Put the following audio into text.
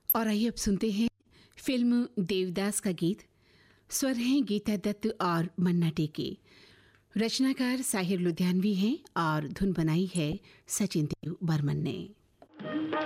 और आइए अब सुनते हैं फिल्म देवदास का गीत। स्वर हैं गीता दत्त और मन्ना डे के। रचनाकार साहिर लुधियानवी हैं और धुन बनाई है सचिन देव बर्मन ने।